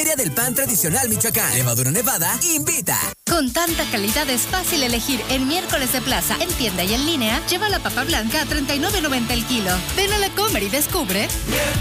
Feria del Pan Tradicional Michoacán. Levadura Nevada invita. Con tanta calidad es fácil elegir en Miércoles de Plaza, en tienda y en línea. Lleva la papa blanca a $39.90 el kilo. Ven a La Comer y descubre